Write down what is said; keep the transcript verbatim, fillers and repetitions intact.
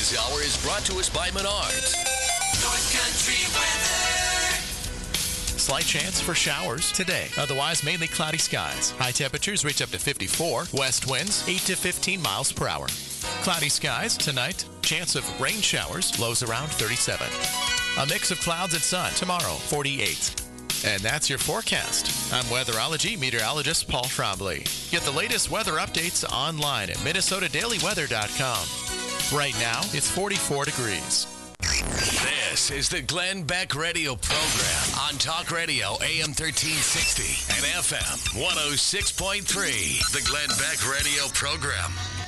this hour is brought to us by Menards. North Country weather. Slight chance for showers today. Otherwise, mainly cloudy skies. High temperatures reach up to fifty-four. West winds eight to fifteen miles per hour. Cloudy skies tonight. Chance of rain showers. Lows around thirty-seven. A mix of clouds and sun tomorrow, forty-eight. And that's your forecast. I'm weatherology meteorologist Paul Trombley. Get the latest weather updates online at Minnesota Daily Weather dot com. Right now, it's forty-four degrees. This is the Glenn Beck Radio Program on Talk Radio A M thirteen sixty and F M one oh six point three. The Glenn Beck Radio Program.